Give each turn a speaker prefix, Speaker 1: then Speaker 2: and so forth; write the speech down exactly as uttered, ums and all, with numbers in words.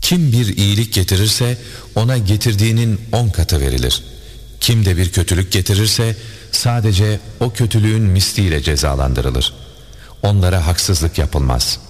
Speaker 1: Kim bir iyilik getirirse ona getirdiğinin on katı verilir. Kim de bir kötülük getirirse sadece o kötülüğün misliyle cezalandırılır. Onlara haksızlık yapılmaz.